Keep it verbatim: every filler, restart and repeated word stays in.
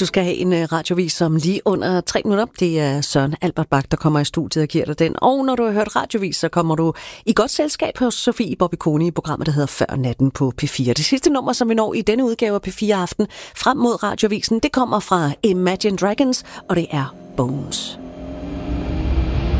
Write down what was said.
du skal have en radiovis om lige under tre minutter. Det er Søren Albert Bach, der kommer i studiet og giver dig den. Og når du har hørt radiovis, så kommer du i godt selskab hos Sofie Bobbikoni i programmet, der hedder Før Natten på P fire. Det sidste nummer, som vi når i denne udgave af P fire Aften frem mod radiovisen, det kommer fra Imagine Dragons, og det er Bones.